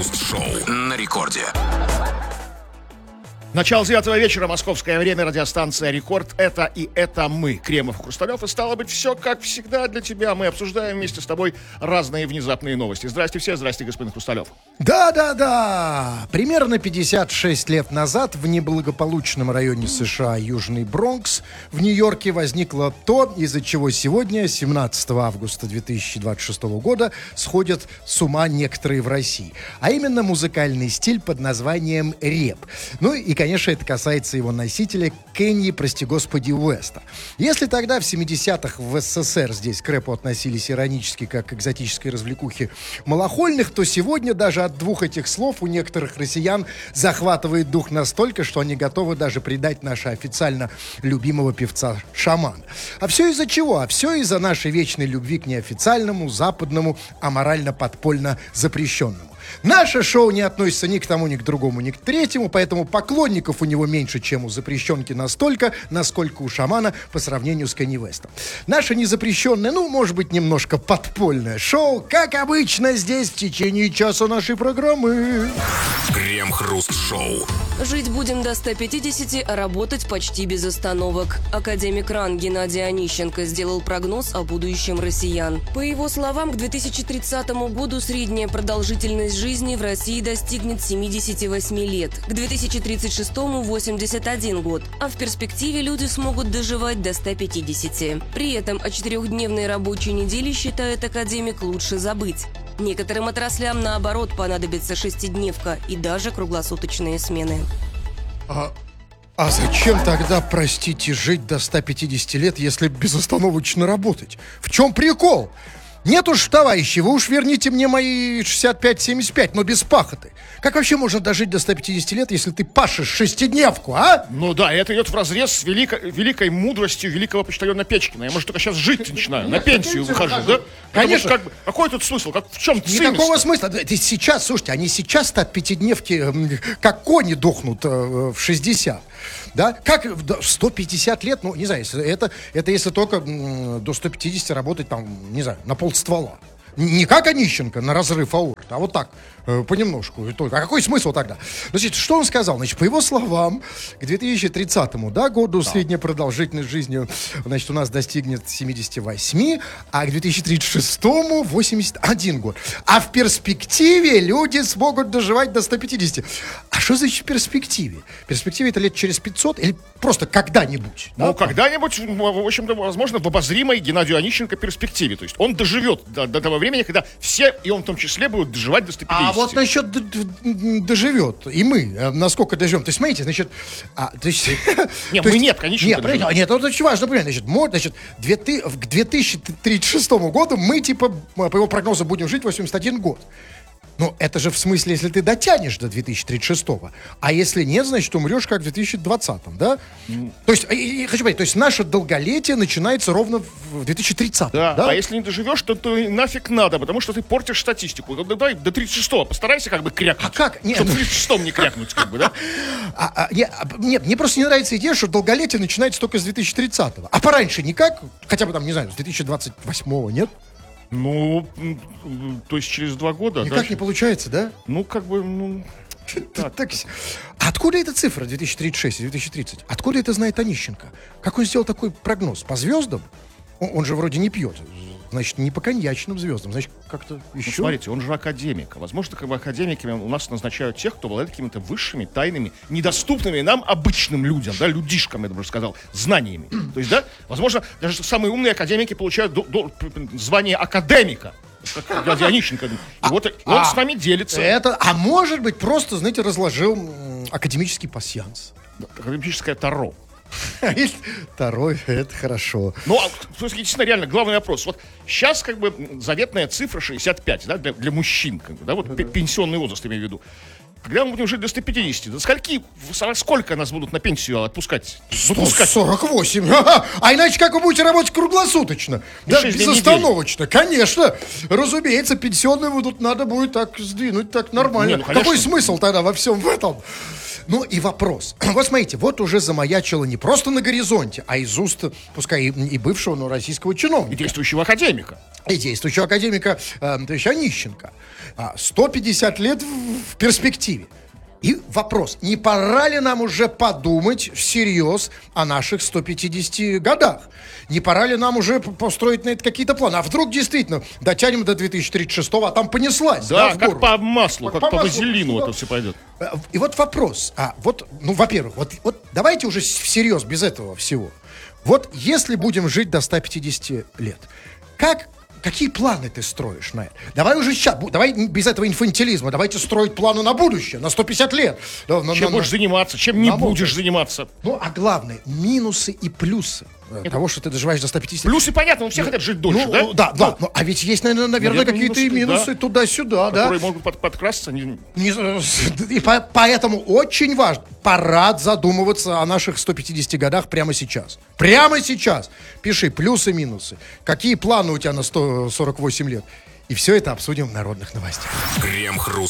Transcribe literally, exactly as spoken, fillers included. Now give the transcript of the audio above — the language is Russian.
Крем-хруст-шоу на рекорде. Начало девятого вечера, московское время, радиостанция «Рекорд». Это и это мы, Кремов и Хрусталев. И стало быть, все как всегда для тебя. Мы обсуждаем вместе с тобой разные внезапные новости. Здрасте все, здрасте, господин Хрусталев. Да-да-да! Примерно пятьдесят шесть лет назад в неблагополучном районе США Южный Бронкс в Нью-Йорке возникло то, из-за чего сегодня, семнадцатого августа две тысячи двадцать шестого года, сходят с ума некоторые в России. А именно музыкальный стиль под названием рэп. Ну и, конечно, это касается его носителя Кенни, прости господи, Уэста. Если тогда в семидесятых в СССР здесь к рэпу относились иронически, как к экзотической развлекухе малохольных, то сегодня даже от двух этих слов у некоторых россиян захватывает дух настолько, что они готовы даже предать нашего официально любимого певца Шамана. А все из-за чего? А все из-за нашей вечной любви к неофициальному, западному, аморально-подпольно запрещенному. Наше шоу не относится ни к тому, ни к другому, ни к третьему, поэтому поклонников у него меньше, чем у запрещенки, настолько, насколько у Шамана по сравнению с Кенни Уэстом. Наше незапрещенное, ну, может быть, немножко подпольное шоу, как обычно, здесь в течение часа нашей программы. Крем-хруст-шоу. Жить будем до ста пятидесяти, а работать почти без остановок. Академик РАН Геннадий Онищенко сделал прогноз о будущем россиян. По его словам, к две тысячи тридцатому году средняя продолжительность жизни в России достигнет семидесяти восьми лет, к две тысячи тридцать шестому – восемьдесят один год, а в перспективе люди смогут доживать до ста пятидесяти. При этом о четырехдневной рабочей неделе, считает академик, лучше забыть. Некоторым отраслям, наоборот, понадобится шестидневка и даже круглосуточные смены. А, а зачем тогда, простите, жить до ста пятидесяти лет, если безостановочно работать? В чем прикол? Нет уж, товарищи, вы уж верните мне мои шестьдесят пять семьдесят пять, но без пахоты. Как вообще можно дожить до ста пятидесяти лет, если ты пашешь шестидневку, а? Ну да, это идет вразрез с великой, великой мудростью великого почтальона Печкина. Я, может, только сейчас жить начинаю, на пенсию выхожу, да? Конечно. Как бы, какой тут смысл? Как, в чем цимис? Никакого смысла. Это сейчас, слушайте, они сейчас-то от пятидневки, как кони дохнут в шестьдесят. Да? Как в сто пятьдесят лет, ну, не знаю, это, это если только до ста пятидесяти работать, там, не знаю, на полствола. Не как Онищенко на разрыв аорты, а вот так, э, понемножку. И только. А какой смысл тогда? Значит, что он сказал? Значит, по его словам, к две тысячи тридцатому, да, году, да, средняя продолжительность жизни, значит, у нас достигнет семидесяти восьми, а к две тысячи тридцать шестому восемьдесят один год. А в перспективе люди смогут доживать до ста пятидесяти. А что значит в перспективе? В перспективе это лет через пятьсот или просто когда-нибудь? Ну, да? когда-нибудь, в общем-то, возможно, в обозримой Геннадию Онищенко перспективе. То есть он доживет до, до того времени, когда все, и он в том числе, будут доживать до ста пятидесяти. А вот насчет д- д- доживет, и мы, насколько доживем. То есть, смотрите, значит... А, то есть, нет, то мы есть, нет, конечно, нет, нет, нет, это очень важно, понять. Значит, мы, значит, две, к две тысячи тридцать шестому году мы, типа, по его прогнозу будем жить восемьдесят один год. Ну, это же в смысле, если ты дотянешь до две тысячи тридцать шестого. А если нет, значит, умрешь как в две тысячи двадцатом, да? Mm. То есть, я хочу понять, то есть наше долголетие начинается ровно в две тысячи тридцатом, да? Да, а если не доживешь, то, то нафиг надо, потому что ты портишь статистику. Ну, давай до тридцать шестого постарайся как бы крякнуть. А как? Нет, чтобы ну... в тридцать шестом не крякнуть, как бы, да? А, а, нет, нет, мне просто не нравится идея, что долголетие начинается только с две тысячи тридцатого. А пораньше никак? Хотя бы там, не знаю, с две тысячи двадцать восьмого, нет? Ну, то есть через два года. Никак дальше... не получается, да? Ну, как бы, ну... Так. Так. Откуда эта цифра две тысячи тридцать шесть и две тысячи тридцать? Откуда это знает Онищенко? Как он сделал такой прогноз? По звездам? Он, он же вроде не пьет. Значит, не по коньячным звездам. Значит, как-то еще... Ну, смотрите, он же академик. Возможно, как бы академиками у нас назначают тех, кто обладает какими-то высшими, тайными, недоступными нам, обычным людям, да, людишкам, я бы даже сказал, знаниями. То есть, да, возможно, даже самые умные академики получают до, до, звание академика. Как Геннадий Онищенко. И а, вот и он а, с нами делится. Это, а может быть, просто, знаете, разложил м, академический пасьянс. Академическое таро. Второй, это хорошо. Ну, а, действительно, реально, главный вопрос. Вот сейчас, как бы, заветная цифра шестьдесят пять, да, для, для мужчин, как бы, да, вот mm-hmm. пенсионный возраст, имею в виду. Когда мы будем жить до ста пятидесяти, до скольки, сколько нас будут на пенсию отпускать? сто сорок восемь. А иначе как вы будете работать круглосуточно? Да, безостановочно. Конечно. Разумеется, пенсионную будут надо будет так сдвинуть, так нормально. Не, ну, какой смысл тогда во всем в этом? Ну и вопрос. Вот смотрите, вот уже замаячило не просто на горизонте, а из уст, пускай и, и бывшего, но российского И чиновника. действующего академика. И действующего академика э, товарища Онищенко. А, сто пятьдесят лет в, в перспективе. И вопрос, не пора ли нам уже подумать всерьез о наших ста пятидесяти годах? Не пора ли нам уже п- построить на это какие-то планы? А вдруг действительно дотянем до две тысячи тридцать шестого, а там понеслась? Да, в как гору? по маслу, Как как по по маслу. вазелину Вот. это все пойдет. Э, И вот вопрос. А вот, ну, во-первых, вот, вот давайте уже с- всерьез, без этого всего. Вот если будем жить до ста пятидесяти лет, как... Какие планы ты строишь на это? Давай уже сейчас, бу- давай без этого инфантилизма, давайте строить планы на будущее, на сто пятьдесят лет. Да, на- Чем на- будешь заниматься, чем не на будешь мозг. заниматься. Ну, а главное, минусы и плюсы э, того, что ты доживаешь до ста пятидесяти. Плюсы, понятно, ну, все хотят жить дольше, ну, да? да? Да, Ну, а ведь есть, наверное, наверное Наверное, какие-то и минусы, минусы да. туда-сюда, да? Которые могут под- подкрасться. не- Не- И по- поэтому очень важно, пора задумываться о наших ста пятидесяти годах прямо сейчас. Прямо сейчас. Пиши плюсы, минусы. Какие планы у тебя на сто сорок восемь лет? И все это обсудим в народных новостях. Крем-хруст